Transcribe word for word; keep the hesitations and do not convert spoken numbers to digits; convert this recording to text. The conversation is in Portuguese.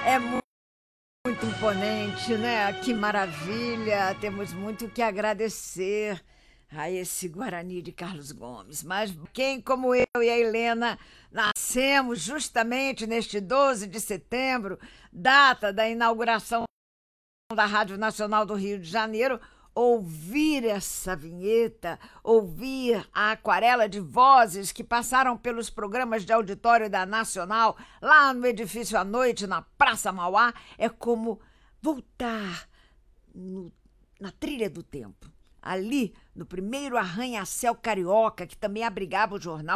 É mu- muito imponente, né? Que maravilha! Temos muito que agradecer a esse Guarani de Carlos Gomes. Mas quem, como eu e a Helena, nascemos justamente neste doze de setembro, data da inauguração da Rádio Nacional do Rio de Janeiro, ouvir essa vinheta, ouvir a aquarela de vozes que passaram pelos programas de auditório da Nacional, lá no edifício à noite, na Praça Mauá, é como voltar no- na trilha do tempo. Ali, no primeiro arranha-céu carioca, que também abrigava o jornal